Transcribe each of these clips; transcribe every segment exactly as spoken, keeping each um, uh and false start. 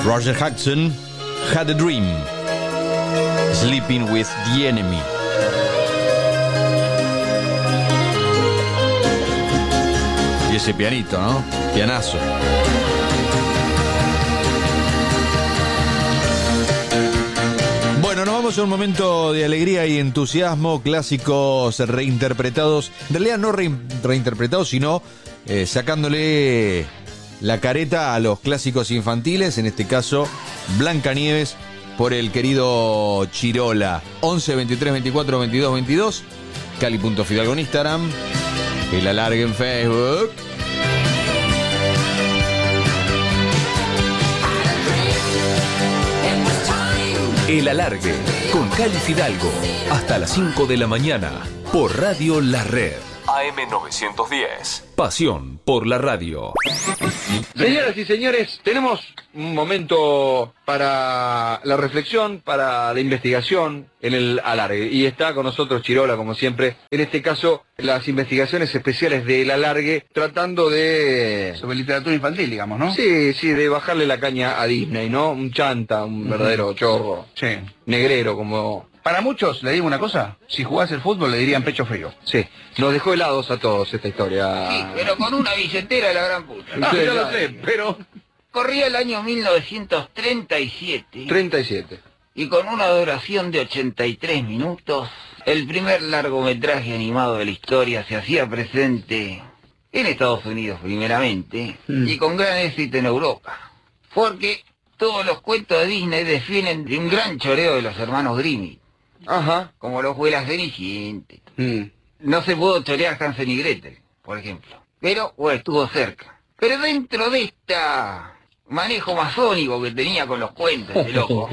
Roger Hudson, Had a Dream, Sleeping with the Enemy. Y ese pianito, ¿no? Pianazo. Bueno, nos vamos a un momento de alegría y entusiasmo, clásicos reinterpretados, en realidad no re, reinterpretados, sino eh, sacándole la careta a los clásicos infantiles, en este caso Blancanieves por el querido Chirola. once, veintitrés, veinticuatro, veintidós, veintidós, Cali.Fidalgo en Instagram, El Alargue en Facebook. El Alargue, con Cali Fidalgo, hasta las cinco de la mañana, por Radio La Red. A M novecientos diez. Pasión por la radio. Señoras y señores, tenemos un momento para la reflexión, para la investigación en el Alargue. Y está con nosotros Chirola, como siempre. En este caso, las investigaciones especiales del Alargue, tratando de... sobre literatura infantil, digamos, ¿no? Sí, sí, de bajarle la caña a Disney, ¿no? Un chanta, un verdadero uh-huh. chorro. Sí. Negrero, como... Para muchos, le digo una cosa, si jugás el fútbol le dirían pecho frío. Sí, nos dejó helados a todos esta historia. Sí, pero con una billetera de la gran puta. Ah, sí, yo lo sé, pero... Corría el año mil novecientos treinta y siete. treinta y siete. Y con una duración de ochenta y tres minutos, el primer largometraje animado de la historia se hacía presente en Estados Unidos primeramente, mm. y con gran éxito en Europa. Porque todos los cuentos de Disney defienden de un gran choreo de los hermanos Grimm. Ajá. Como los fue la Cenicienta. Mm. No se pudo chorear Hansel y Gretel, por ejemplo. Pero, bueno, estuvo cerca. Pero dentro de esta manejo masónico que tenía con los cuentos, de loco.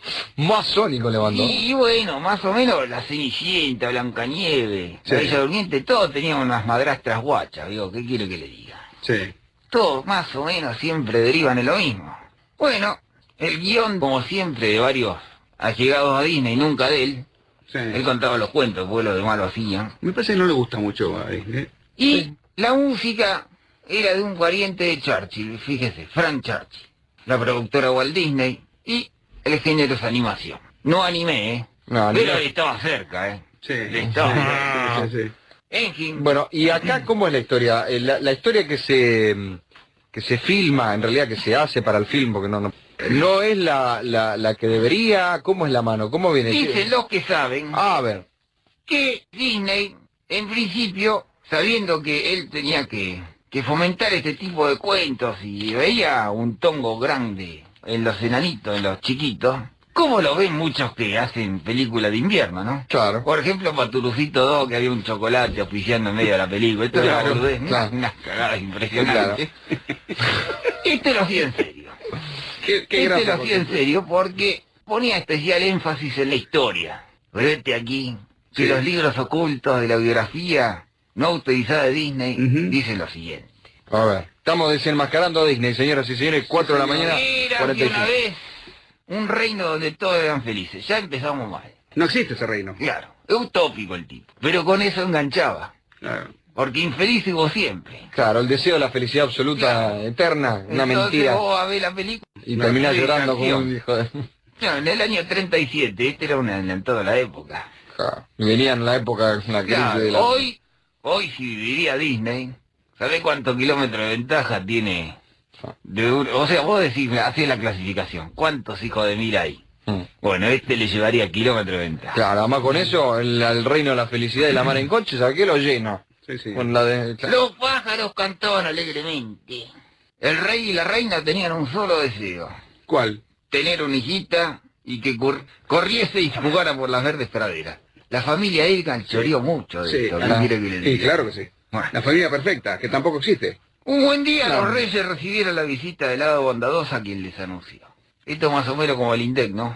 Masónico le mandó. Y bueno, más o menos la Cenicienta, Blancanieves, sí. la Bella Durmiente, todos tenían unas madrastras guachas, digo, ¿qué quiere que le diga? Sí. Todos más o menos siempre derivan en lo mismo. Bueno, el guión, como siempre, de varios allegados a Disney, nunca de él. Sí. Él contaba los cuentos, porque los demás lo hacían. Me parece que no le gusta mucho a Disney. Y sí. la música era de un pariente de Churchill, fíjese, Frank Churchill. La productora Walt Disney y el género es animación. No anime, ¿eh? No, pero anime. estaba cerca, ¿eh? Sí. Estaba cerca. Sí, sí, sí. En fin. Bueno, y acá, ¿cómo es la historia? La, la historia que se que se filma, en realidad que se hace para el film, porque no... no No es la, la, la que debería. ¿Cómo es la mano? ¿Cómo viene? Dicen los que saben ah, a ver. que Disney, en principio, sabiendo que él tenía que, que fomentar este tipo de cuentos y veía un tongo grande en los enanitos, en los chiquitos, como lo ven muchos que hacen películas de invierno, ¿no? Claro. Por ejemplo, Paturucito dos, que había un chocolate auspiciando en medio de la película. Esto claro, era boludez, claro. unas, unas cagadas impresionantes. Claro. Este lo hacía en serio. ¿Qué, qué este lo hacía en serio porque ponía especial énfasis en la historia. Pero este aquí, que sí. Los libros ocultos de la biografía no autorizada de Disney uh-huh. dicen lo siguiente. A ver, estamos desenmascarando a Disney, señoras y señores, cuatro de la mañana. Era que una vez un reino donde todos eran felices. Ya empezamos mal. No existe ese reino. Claro, es utópico el tipo. Pero con eso enganchaba. Claro. Porque infeliz hubo siempre. Claro, el deseo de la felicidad absoluta, claro. Eterna, una entonces mentira. Vos a ver la película y terminás llorando como un hijo de... Claro, en el año treinta y siete, este era un adelantado de la época. Claro. Venían en la época, la crisis claro, de la... Hoy, hoy si viviría Disney, ¿sabés cuántos kilómetros de ventaja tiene? De, o sea, vos decís, hacés la clasificación, ¿cuántos hijos de mil hay? Mm. Bueno, este le llevaría kilómetros de ventaja. Claro, además con eso, el, el reino de la felicidad y la mar en coche, ¿sabés qué? Lo lleno. Sí, sí. Con la de... Los pájaros cantaban alegremente. El rey y la reina tenían un solo deseo. ¿Cuál? Tener una hijita y que cor corriese y jugara por las verdes praderas. La familia Edgar choreó sí. mucho de sí. esto. Ah, que le sí, claro que sí. Bueno. La familia perfecta, que tampoco existe. Un buen día no. los reyes recibieron la visita del hada bondadosa quien les anunció. Esto más o menos como el INDEC, ¿no?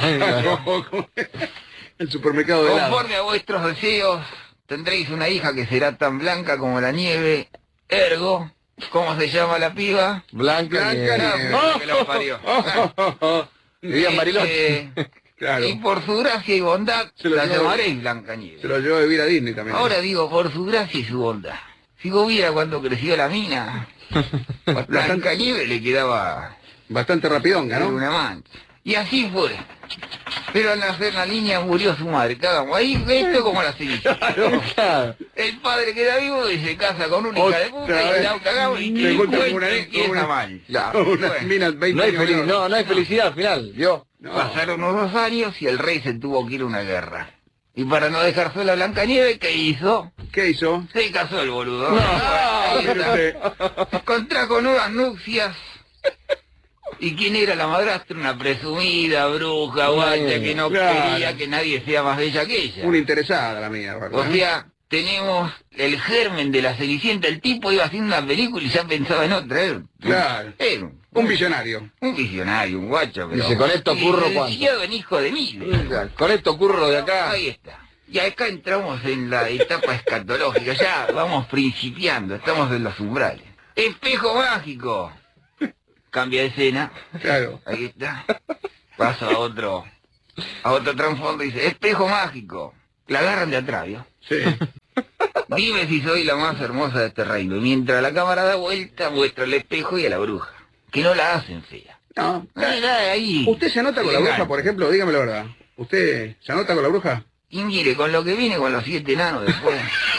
El supermercado de Conforme a vuestros deseos, tendréis una hija que será tan blanca como la nieve, ergo, ¿cómo se llama la piba? Blanca, Blanca nieve. No, que la parió. Vivía en Bariloche. Eh, claro. Y por su gracia y bondad, la llamaréis Blanca Nieve. Se lo llevó a vivir a Disney también. Ahora digo, por su gracia y su bondad. Si vos viera cuando creció la mina, Blanca Nieve le quedaba Bastante rapidonga, Era ¿no? una mancha. Y así fue. Pero al nacer la niña murió su madre. Cagamos. Ahí, esto como la cenicienta. Claro. El padre queda vivo y se casa con una hija de puta Otra y vez. la cagamos y Se que encuentra con encuentra una- empieza con una- mal. Claro. Una Bueno. mina veinte No hay, años feliz- menor. no, no hay felicidad al final, ¿vio? No. Pasaron unos dos años y el rey se tuvo que ir a una guerra. Y para no dejar sola a Blancanieves, ¿qué hizo? ¿Qué hizo? Se casó el boludo. No. Ahí Mire está. usted. Contrajo nuevas nupcias. ¿Y quién era la madrastra? Una presumida bruja, guacha, que no Claro. quería que nadie sea más bella que ella. Una interesada la mía, ¿verdad? O sea, tenemos el germen de la Cenicienta. El tipo iba haciendo una película y ya pensaba en otra. Era, Claro. era un, Un visionario. un visionario, un guacho. Pero, Dice, con esto curro y cuánto. desgraciado en hijo de mil. Con esto curro de acá. Ahí está. Y acá entramos en la etapa escatológica. Ya vamos principiando, estamos en los umbrales. Espejo mágico. Cambia de escena. Claro. Ahí está. Pasa a otro, a otro trasfondo y dice, espejo mágico. La agarran de atrás, ¿vio? Sí. Dime si soy la más hermosa de este reino. Y mientras la cámara da vuelta, muestra el espejo y a la bruja. Que no la hacen fea. No. Ahí, ahí. ¿Usted se anota con la Elegante. bruja, por ejemplo? Dígame la verdad. ¿Usted se anota con la bruja? Y mire, con lo que viene con los siete enanos después.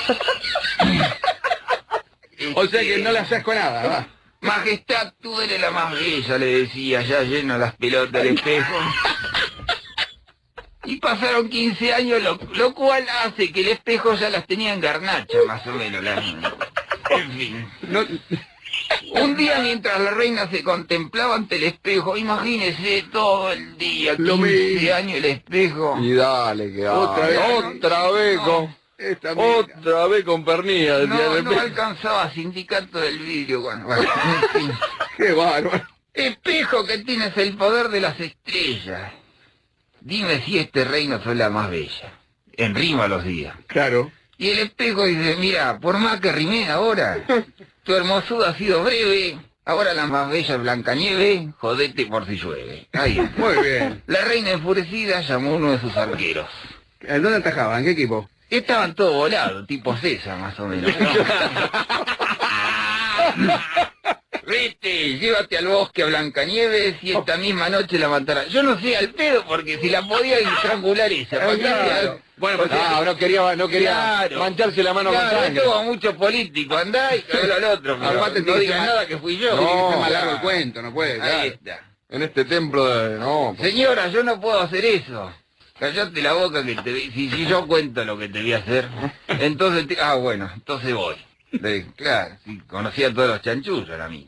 O sea que no le haces con nada, va. Majestad, tú eres la más bella, le decía, ya lleno las pelotas del espejo. Y pasaron quince años, lo, lo cual hace que el espejo ya las tenía en garnacha, más o menos. Las... En fin. No, Un día mientras la reina se contemplaba ante el espejo, imagínese todo el día, Lo quince mismo. años el espejo. Y dale, que Otra dale. vez. Otra vez con... esta mina. Otra vez con pernilla, decía No, el no espejo. alcanzaba sindicato del vidrio cuando... Bueno, en fin. Qué bárbaro. Espejo que tienes el poder de las estrellas. Dime si este reino soy la más bella. En rima los días. Claro. Y el espejo dice, mira, por más que rimé ahora, tu hermosura ha sido breve. Ahora la más bella es Blancanieves, jodete por si llueve. Ahí está. Muy bien. La reina enfurecida llamó a uno de sus arqueros. ¿En dónde atajaban? ¿En qué equipo? Estaban todos volados, tipo César más o menos. Vete, llévate al bosque a Blancanieves y esta misma noche la matará. Yo no sé al pedo porque si la podía estrangular esa. ¿para qué Claro. le- Bueno, pues Ah, no quería, no quería Claro. mancharse la mano Claro, con sangre. esto va mucho político, andá y cagalo al otro. Pero Aparte no tiene que digas ser nada que fui yo. Tiene que ser No, más largo el claro. cuento, no puede. Ahí Claro. está. En este templo de... No, pues, Señora, yo no puedo hacer eso. Callate la boca que te vi- si, si yo cuento lo que te voy a hacer, entonces te- ah bueno, entonces voy. Le- claro, sí, conocía a todos los chanchullos la mina.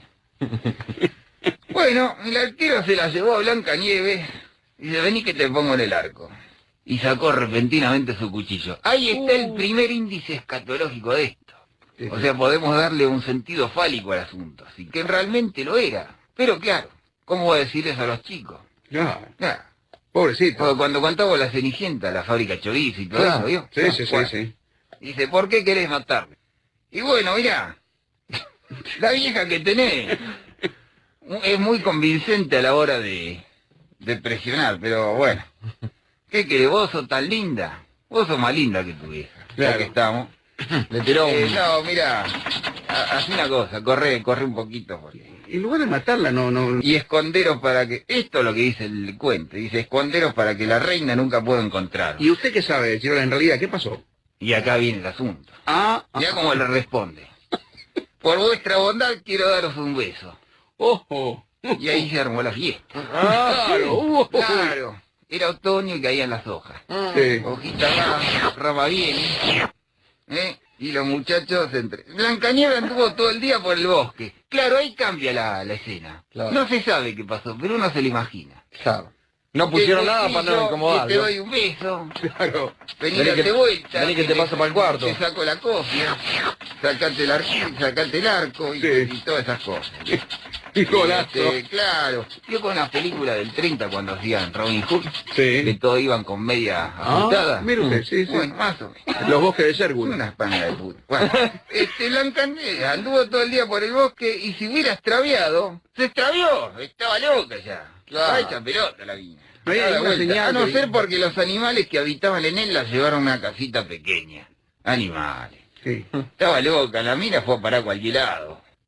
Bueno, el arquero se la llevó a Blancanieves y dice, vení que te pongo en el arco. Y sacó repentinamente su cuchillo. Ahí está el primer índice escatológico de esto. O sea, podemos darle un sentido fálico al asunto, así que realmente lo era. Pero claro, ¿cómo voy a decir eso a los chicos? Claro. Claro. Pobrecito. Porque cuando contamos la Cenicienta, la fábrica de chorizo y todo Claro. eso, ¿vio? Sí, sí, sí, Bueno, sí. dice, ¿por qué querés matarme? Y bueno, mirá, la vieja que tenés es muy convincente a la hora de, de presionar, pero bueno, ¿qué querés? ¿Vos sos tan linda? Vos sos más linda que tu vieja. Ya Claro. que estamos. le tiró un... Eh, no, mirá, ha- haz una cosa, corre, corre un poquito. Porque... En lugar de matarla, no, no. Y esconderos para que... Esto es lo que dice el cuento. Dice, esconderos para que la reina nunca pueda encontrar. ¿Y usted qué sabe, Chirola, en realidad? ¿Qué pasó? Y acá viene el asunto. Ah, Mirá cómo le responde. Por vuestra bondad quiero daros un beso. ojo. Y ahí se armó la fiesta. Claro, uh, Claro. Era otoño y caían las hojas. Sí. Hojita va, rama viene. ¿Eh? Y los muchachos entre... Blancanieves anduvo todo el día por el bosque. Claro, ahí cambia la, la escena. Claro. No se sabe qué pasó, pero uno se lo imagina. Claro. No pusieron Te nada para no cuchillo, incomodar. y te doy un beso. Claro. Vení, Vení que- date vuelta. vení que te te- paso pa'l cuarto. Te saco la cofia. Sacate el arco, sacate el arco y, Sí. y todas esas cosas. Y golazo. Este, claro. Yo con las películas del treinta cuando hacían Robin Hood, que Sí. todos iban con media Ah, ajustada. mire usted, sí, sí. Bueno, más o menos. Los bosques de Sherwood. Una espana de puta. Bueno, este Blancanieves anduvo todo el día por el bosque y si hubiera extraviado, se extravió. Estaba loca ya. Claro. Ay, esta pelota la vina. No hay Dada ninguna vuelta. señal A no que- ser porque los animales que habitaban en él la llevaron a una casita pequeña. Animales. Sí. Estaba loca, la mina fue a parar a cualquier lado.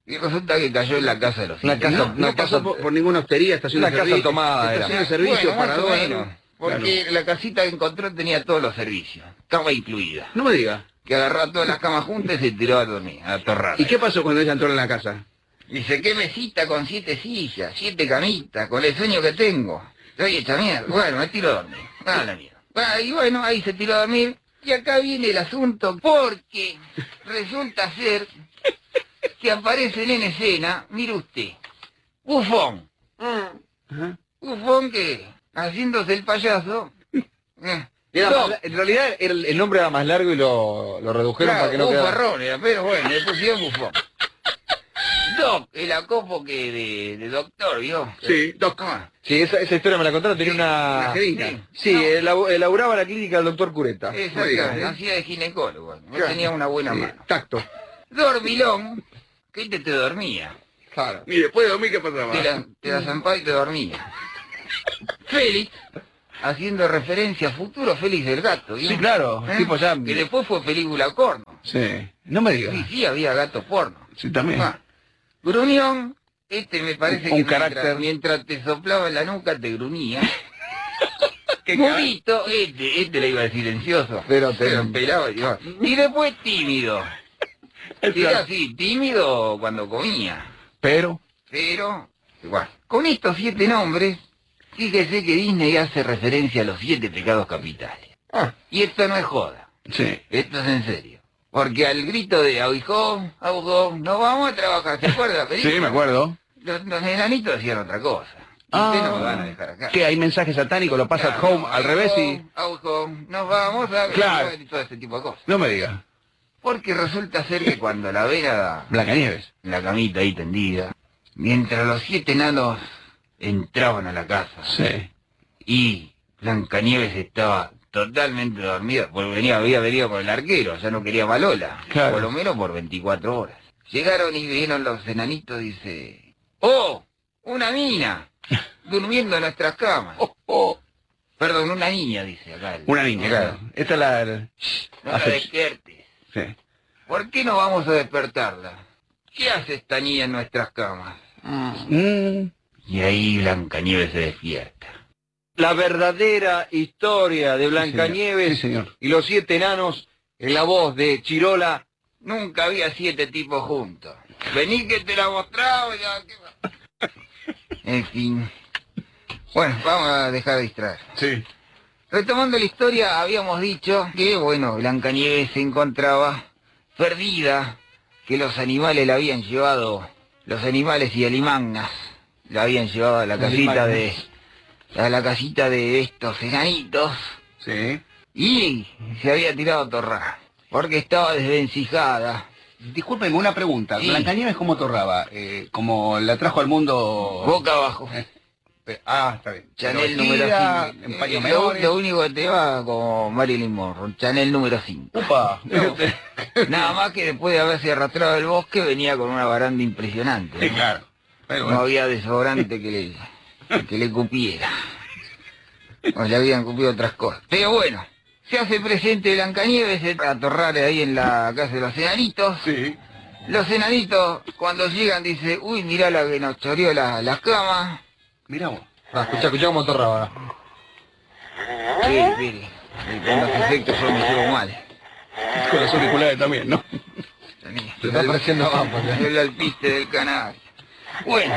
Y resulta que cayó en la casa de los Una siete. casa- No, una No pasó casa- por, por ninguna hostería, estación Una de casa servicio. tomada era. Estación de servicio bueno, para más o dos. menos, porque la casita que encontró tenía todos los servicios, cama incluida. No me diga. Que agarró todas las camas juntas y se tiró a dormir, a torrar. ¿Y qué pasó cuando ella entró en la casa? Dice, qué mesita con siete sillas, siete camitas, con el sueño que tengo. Estoy hecha mierda. Bueno, me tiro a dormir. Ah, la mierda. Ah, y bueno, ahí se tiró a dormir. Y acá viene el asunto, porque resulta ser que aparecen en escena, mire usted, Bufón. Ajá. Bufón que, haciéndose el payaso... eh, Era Doc, más- en realidad el, el nombre era más largo y lo, lo redujeron claro, para que no quedara. bufarrón era, pero bueno, le pusieron Bufón. Doc, el acopo que de, de doctor, ¿vio? Sí, doc. Ah, Sí, esa, esa historia me la contaron, tenía Una una... jeringa. sí. Sí, No. elabo- elaboraba la clínica del doctor Cureta. Exactamente, hacía de ginecólogo, no Claro. tenía una buena Sí, mano. tacto. Dormilón, que te, te dormía, Claro. Y después de dormir, ¿qué pasaba? te la, te la zampaba y te dormía. Félix, haciendo referencia a futuro Félix del Gato, ¿vio? Sí, claro, ¿Eh? tipo ya... Que después fue película porno. Sí, no me diga. Sí, sí, había gato porno. Sí, también. Ah, Gruñón, este me parece Un que carácter. mientras, mientras te soplaba en la nuca te gruñía. ¿Qué Murito, este, este le iba a decir silencioso. Pero te- Pero pelaba, y iba. Y después tímido. El Era plan. así, tímido cuando comía. Pero... Pero, igual. Con estos siete nombres, fíjese que Disney hace referencia a los siete pecados capitales. Ah, Y esto no es joda, Sí. esto es en serio. Porque al grito de Aujón, Aujón, no vamos a trabajar, ¿se acuerda? Sí, me acuerdo. Los, los enanitos decían otra cosa. Y Ah. usted no me van a dejar acá. Que hay mensajes satánicos, lo pasa Claro, home al revés y... Aujón, nos vamos a... Claro. Y todo este tipo de cosas. No me diga. Porque resulta ser que cuando la vela Blancanieves. en la camita ahí tendida, mientras los siete enanos entraban a la casa Sí. y Blancanieves estaba totalmente dormida, porque venía, había venido con el arquero, ya no quería Balola, Claro. por lo menos por veinticuatro horas. Llegaron y vieron los enanitos, dice, ¡oh! ¡Una mina! Durmiendo en nuestras camas. Perdón, una niña, dice acá. el- Una niña, claro. Esta es la... el- No la Hace- despiertes. Sí. ¿Por qué no vamos a despertarla? ¿Qué hace esta niña en nuestras camas? Mm. Y ahí Blancanieves se despierta. la verdadera historia de Sí, Blancanieves señor. y los siete enanos en la voz de Chirola. Nunca había siete tipos juntos. Vení que te la mostraba ya. ¿Qué... En fin. Bueno, vamos a dejar de distraer. Sí. Retomando la historia, habíamos dicho que, bueno, Blancanieves se encontraba perdida, que los animales la habían llevado, los animales y alimangas, la habían llevado a la casita de, a la casita de estos enanitos, Sí. y se había tirado a torrar, porque estaba desvencijada. Discúlpeme, una pregunta. Sí. ¿Blancanieves cómo torraba? Eh, ¿Como la trajo al mundo...? Boca abajo. Eh, eh, ah, está bien. Chanel Pero número gira, cinco. en paños Eh, lo, menores. lo único que te va como Marilyn Monroe, Chanel número cinco. Upa. Nada más que después de haberse arrastrado el bosque venía con una baranda impresionante. Sí, claro. Pero No bueno. había desodorante que le, que le cupiera. O le habían cupido otras cosas. Pero bueno, se hace presente Blancanieves se a torrar ahí en la casa de los enanitos. Sí. Los enanitos cuando llegan dice, uy, mirá la que nos choreó la- las camas. Mirá vos. Ah, escuchá, escuchá cómo torraba. Sí, mire, y con los efectos yo me llevo mal. Con los auriculares también, ¿no? Tenía. Se está pareciendo vamos. El alpiste del canal. Bueno,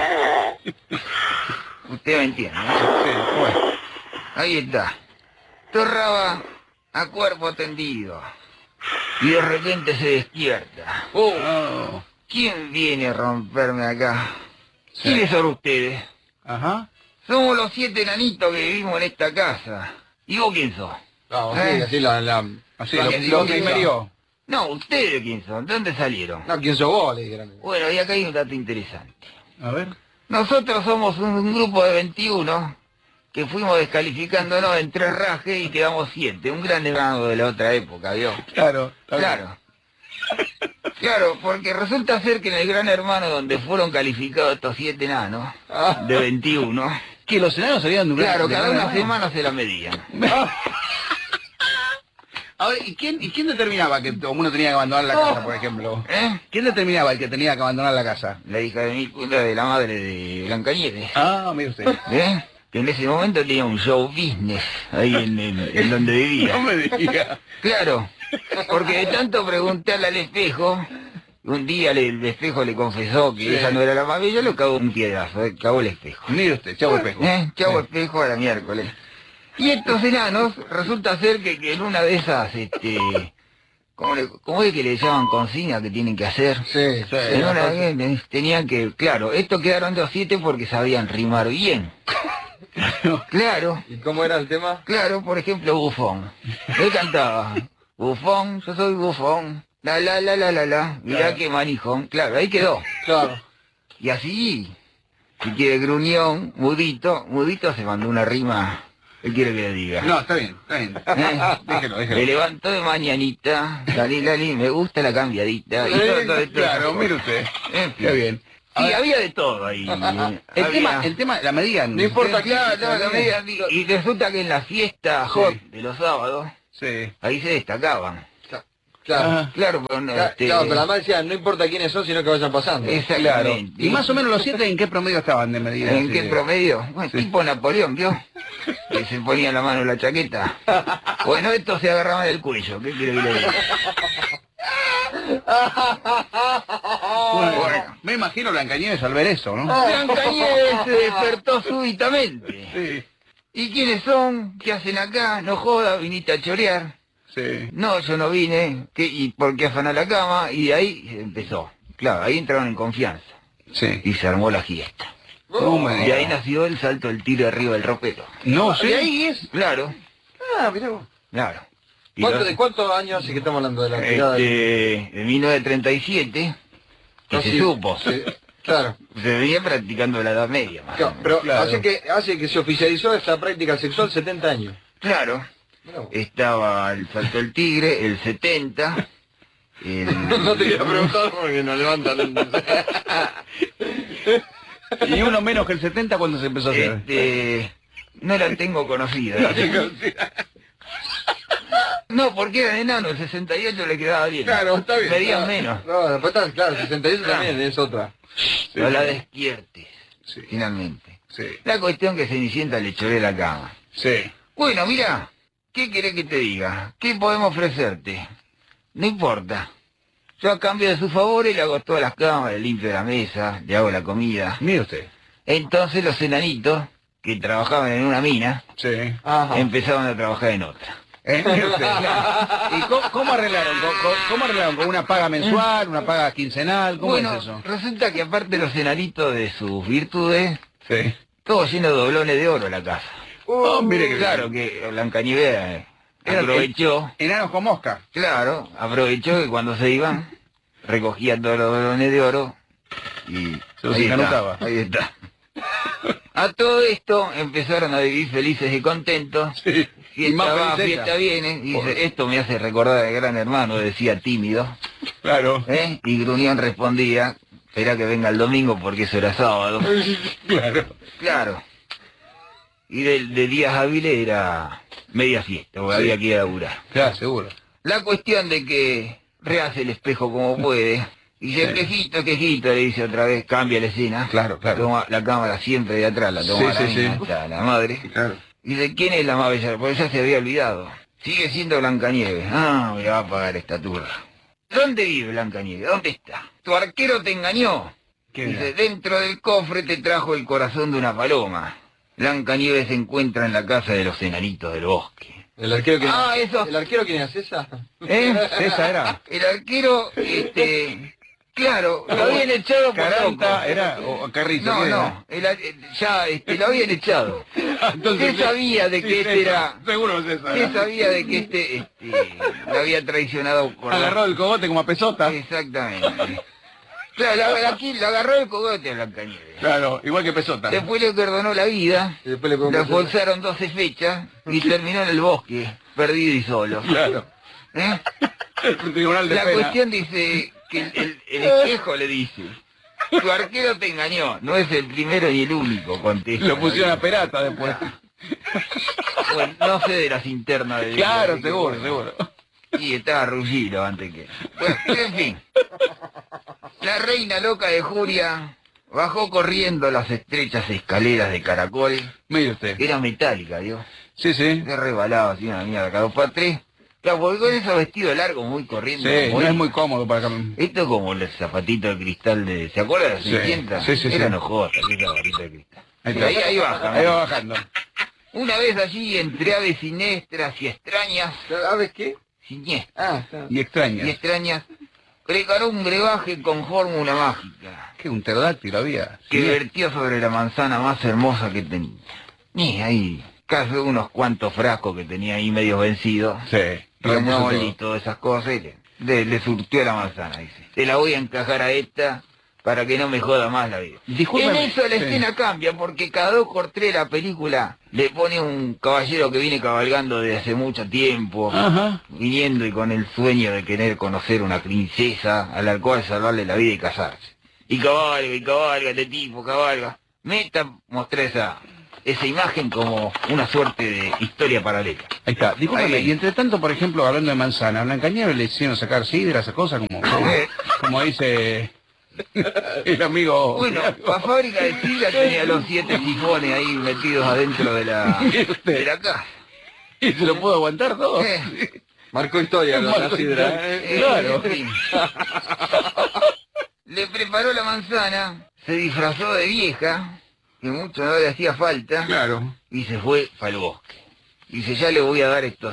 usted me entiende, ¿no? Sí, bueno. Ahí está. Torraba a cuerpo tendido. Y de repente se despierta. Oh. ¿Quién viene a romperme acá? ¿Quiénes son ustedes? Ajá. Somos los siete enanitos que vivimos en esta casa. ¿Y vos quién sos? No, ¿Eh? sí, así la... la... Así, Lo lo, que lo digo que que me no. dio. No, ¿ustedes quién son? ¿De dónde salieron? No, ¿quién sos vos? Le dijeron. Bueno, y acá hay un dato interesante. A ver. Nosotros somos un, un grupo de veintiuno que fuimos descalificándonos en tres rajes y quedamos siete. Un gran hermano de la otra época, ¿vio? Claro. está bien. Claro. Claro, porque resulta ser que en el Gran Hermano donde fueron calificados estos siete enanos de veintiuno, Que los enanos salían de un claro, de cada gran una hermano. semana se la medían. Ahora, ¿y quién, ¿y quién determinaba que uno tenía que abandonar la casa, por ejemplo? ¿Eh? ¿Quién determinaba el que tenía que abandonar la casa? La hija de mi cuñada de la madre de Blancanieves. Ah, mire usted. ¿Eh? Que en ese momento tenía un show business ahí en, en, en donde vivía. No me diga. Claro, porque de tanto preguntarle al espejo, un día le- el espejo le confesó que Sí. esa no era la mamá, y yo le cagó un piedrazo, eh, cagó el espejo. Mire usted, chavo espejo. ¿Eh? Chavo espejo a la miércoles. Y estos enanos, resulta ser que, que en una de esas, este... ¿Cómo, le- cómo es que le llaman consigna que tienen que hacer? Sí, sí. En una vez eh, tenían que... Claro, estos quedaron dos siete porque sabían rimar bien. Claro. ¿Y cómo era el tema? Claro, por ejemplo, Bufón. Él cantaba, Bufón, yo soy Bufón, la la la la la la, mirá Claro. qué manijón. Claro, ahí quedó. Claro. Y así, si quiere gruñón, mudito, mudito se mandó una rima, ¿qué quiere que le diga? No, está bien, está bien. ¿Eh? Déjelo, Me déjelo. levantó de mañanita, lali lali, me gusta la cambiadita. Y todo, todo, todo, Claro, todo. mire usted. En fin. Qué bien. Sí, A ver, había de todo ahí. el Había- tema, el tema, la medida. No importa Sí, claro, quién, no, la también. medida, digo, y resulta que en la fiesta hot de los sábados, Sí. ahí se destacaban. Claro. Ah, Claro, pero no, Ca- este, Claro, pero además decía, no importa quiénes son, sino que vayan pasando. claro. exactamente. Y más o menos los siete, ¿en qué promedio estaban de medida? ¿En Sí. qué promedio? Bueno, tipo Napoleón, ¿vio? Que se ponía la mano en la chaqueta. Bueno, estos se agarraban del cuello, ¿qué quiere que le diga? Bueno, Bueno. me imagino Blancanieves al ver eso, ¿no? Blancanieves se despertó súbitamente. Sí, ¿Y quiénes son? ¿Qué hacen acá? No joda, viniste a chorear. sí. No, yo no vine. ¿Qué? ¿Y por qué afanar la cama? Y de ahí empezó. Claro, ahí entraron en confianza. Sí. Y se armó la fiesta. No me De diga. ahí nació el salto del tiro arriba del ropero. No, sí. ¿De ahí es? Claro, Ah, mirá vos. claro. Y ¿Cuánto, los- ¿De cuántos años hace que estamos hablando de la tirada? del- Este, de mil novecientos treinta y siete, que No, se sí, supo. sí, claro. Se venía practicando la Edad Media, más o Claro, menos. pero Claro. hace que hace que se oficializó esta práctica sexual setenta años. Claro, Mirá vos. estaba el salto del tigre, el setenta, el... No te quiero preguntar porque nos levantan el... Y uno menos que el setenta cuando se empezó a hacer. Este, no la tengo conocida. No, porque eran enanos, el sesenta y ocho le quedaba bien. Claro, está bien. Medían Claro. menos. No, después está, claro, sesenta y ocho Claro. también es otra. No la despiertes, Sí. finalmente. Sí. La cuestión que Cenicienta le choré la cama. Sí. Bueno, mira, ¿qué querés que te diga? ¿Qué podemos ofrecerte? No importa. Yo a cambio de sus favores le hago todas las camas, le limpio la mesa, le hago la comida. Mire usted. Entonces los enanitos, que trabajaban en una mina, Sí. Ajá. empezaban a trabajar en otra. ¿Eh? Mire usted. ¿Y cómo, cómo arreglaron? ¿Cómo, cómo- cómo arreglaron? ¿Con una paga mensual, una paga quincenal? ¿Cómo Bueno, es eso? resulta que aparte los enanitos de sus virtudes, Sí. todo lleno de doblones de oro la casa. Oh, mire que Claro que Blancanieves eh, Era- aprovechó, Enanos con mosca. claro, aprovechó que cuando se iban, recogía todos los doblones de oro y Se los ahí encanutaba. está, ahí está. A todo esto empezaron a vivir felices y contentos. Sí. Y Fiesta más va, feliz fiesta ella. viene. Y dice, esto me hace recordar al Gran Hermano, decía tímido. Claro. ¿eh? Y Gruñón respondía, espera que venga el domingo porque eso era sábado. Claro. Claro. Y de, de días hábiles era media fiesta, porque había que ir a laburar. Claro, seguro. La cuestión de que rehace el espejo como puede. Y dice, quejito, quejito, le dice otra vez, cambia la escena. Claro, claro. Toma la cámara siempre de atrás, la toma Sí, la sí, mina, sí. está la madre. Claro. Y dice, ¿quién es la más bella? Porque ya se había olvidado. Sigue siendo Blancanieves. Ah, me va a pagar esta turra. ¿Dónde vive Blancanieves? ¿Dónde está? Tu arquero te engañó. ¿Qué Dice, era? dentro del cofre te trajo el corazón de una paloma. Blancanieves se encuentra en la casa de los enanitos del bosque. ¿El arquero quién Ah, es? eso. ¿El arquero quién es? ¿César? ¿Eh? Esa era. El arquero, este... Claro, lo habían echado por Caranta loco. era. O Carrizo. No, ¿quién era? no, el ar- eh, ya este, lo habían echado. Entonces, ¿Qué sabía de sí, que este César. era...? Seguro es esa. ¿Qué sabía de que este, este lo había traicionado por la- Agarró el cogote como a pesota. Exactamente. Claro, la- aquí lo agarró el cogote a Blancanieves. Claro, igual que pesota. Después le perdonó la vida, Y después le le pongo- forzaron doce fechas y terminó en el bosque, perdido y solo. Claro. ¿Eh? El tribunal de La pena. cuestión dice que el, el- el espejo le dice, tu arquero te engañó, no es el primero y el único, contesta. Lo pusieron a perata después. Bueno, no sé de las internas de... Claro, de- seguro, seguro. Y estaba Ruggiero antes que... Bueno, en fin. La reina loca de Juria bajó corriendo las estrechas escaleras de caracol. Mire usted. Era metálica, Dios. Sí, sí. Se rebalaba así una mierda, cada dos para tres. La volvió en esos vestidos largos, muy corriendo. Sí, como no él. es muy cómodo para caminar. Esto como los zapatitos de cristal de... ¿Se acuerdan de los Sí, Cenicienta? sí, sí, sí. Eran ojotas, esa varita de cristal. Ahí, Ahí, ahí, baja. Ahí va bajando. Una vez allí, entre aves siniestras y extrañas... ¿Sabes qué? Siniestras Ah, está. Y y extraña. extrañas... preparó un brebaje con fórmula mágica ¿Qué? Un pterodáctilo había. que Sí. vertió sobre la manzana más hermosa que tenía. Y ahí, casi unos cuantos frascos que tenía ahí medio vencidos. Sí. Ramón Repuso y todas esas cosas, y le, le, le surtió la manzana, dice. Te la voy a encajar a esta para que no me joda más la vida. Discúlpeme, En eso la sí. escena cambia, porque cada dos por tres la película le pone un caballero que viene cabalgando desde hace mucho tiempo, Ajá. viniendo y con el sueño de querer conocer una princesa a la cual salvarle la vida y casarse. Y cabalga, y cabalga, este tipo, cabalga. Meta mostré esa, esa imagen como una suerte de historia paralela. Ahí está. Discúlpeme, Ahí. y entre tanto, por ejemplo, hablando de manzana, a Blancanieves le hicieron sacar sidra, esas cosas, como, como, como dice el amigo. Bueno, la fábrica de sidra tenía los siete sifones ahí metidos adentro de la, de la casa. ¿Y se lo pudo aguantar todo? Eh, Marcó historia la Marcó sidra. historia. ¿eh? eh, Claro. en fin. Le preparó la manzana, se disfrazó de vieja, que mucho no le hacía falta, Claro. y se fue para el bosque. Dice, ya le voy a dar estos